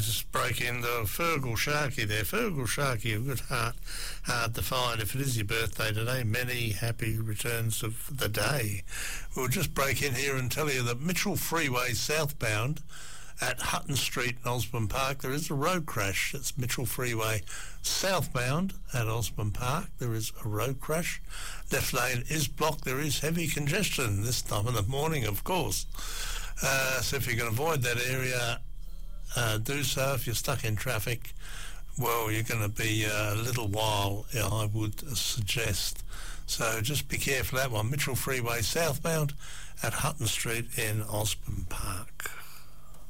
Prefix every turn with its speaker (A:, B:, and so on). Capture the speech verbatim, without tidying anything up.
A: just break into Fergal Sharkey there. Fergal Sharkey, a good heart, hard to find. If it is your birthday today, many happy returns of the day. We'll just break in here and tell you that Mitchell Freeway southbound at Hutton Street in Osborne Park, there is a road crash. It's Mitchell Freeway southbound at Osborne Park. There is a road crash. Left lane is blocked. There is heavy congestion this time of the morning, of course. Uh, so if you can avoid that area, uh, do so. If you're stuck in traffic, well, you're going to be uh, a little while, I would suggest. So just be careful of that one. Mitchell Freeway southbound at Hutton Street in Osborne Park.